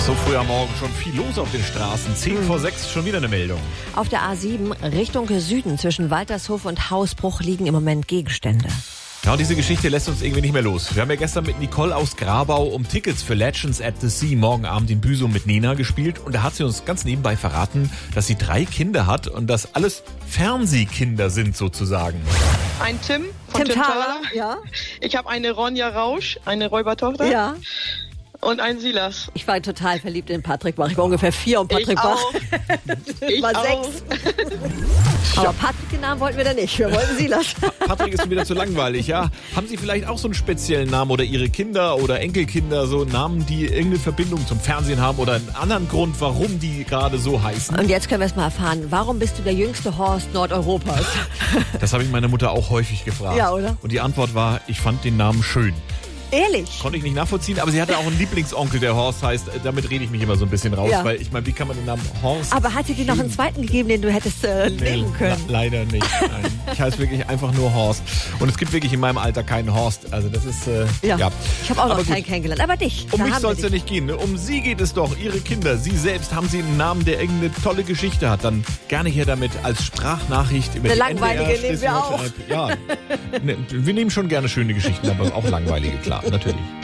So früh am Morgen schon viel los auf den Straßen. 10 vor 6 schon wieder eine Meldung. Auf der A7 Richtung Süden zwischen Waltershof und Hausbruch liegen im Moment Gegenstände. Ja, und diese Geschichte lässt uns irgendwie nicht mehr los. Wir haben ja gestern mit Nicole aus Grabau um Tickets für Legends at the Sea morgen Abend in Büsum mit Nina gespielt. Und da hat sie uns ganz nebenbei verraten, dass sie 3 Kinder hat und dass alles Fernsehkinder sind sozusagen. Ein Tim von Tim Thaler. Ja. Ich habe eine Ronja Rausch, eine Räubertochter. Ja. Und einen Silas. Ich war total verliebt in Patrick Bach. Ich war ungefähr 4 und Patrick Bach war 6. Aber Patrick, den Namen wollten wir da nicht. Wir wollten Silas. Patrick ist schon wieder zu langweilig, ja? Haben Sie vielleicht auch so einen speziellen Namen oder Ihre Kinder oder Enkelkinder, so Namen, die irgendeine Verbindung zum Fernsehen haben oder einen anderen Grund, warum die gerade so heißen? Und jetzt können wir es mal erfahren. Warum bist du der jüngste Horst Nordeuropas? Das habe ich meine Mutter auch häufig gefragt. Ja, oder? Und die Antwort war, ich fand den Namen schön. Ehrlich? Konnte ich nicht nachvollziehen, aber sie hatte auch einen Lieblingsonkel, der Horst heißt. Damit rede ich mich immer so ein bisschen raus, Ja. weil ich meine, wie kann man den Namen Horst... Aber hat sie dir noch einen zweiten gegeben, den du hättest nehmen können? Leider nicht. Nein. Ich heiße wirklich einfach nur Horst. Und es gibt wirklich in meinem Alter keinen Horst. Also das ist... Ja. Ich habe auch Aber noch gut. keinen kennengelernt. Aber dich. Um da mich haben soll wir es ja dich. nicht gehen. Ne? Um Sie geht es doch. Ihre Kinder, Sie selbst, haben Sie einen Namen, der irgendeine tolle Geschichte hat. Dann gerne hier damit als Sprachnachricht über Eine die langweilige NDR nehmen wir auch. Ja, ne, wir nehmen schon gerne schöne Geschichten, aber auch langweilige, klar, natürlich.